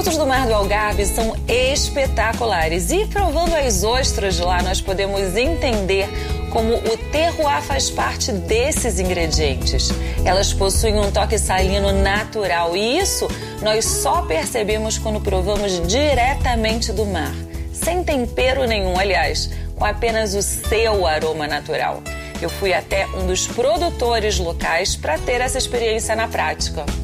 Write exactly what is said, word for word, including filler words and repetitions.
frutos do mar do Algarve são espetaculares e provando as ostras de lá nós podemos entender como o terroir faz parte desses ingredientes. Elas possuem um toque salino natural e isso nós só percebemos quando provamos diretamente do mar, sem tempero nenhum, aliás, com apenas o seu aroma natural. Eu fui até um dos produtores locais para ter essa experiência na prática.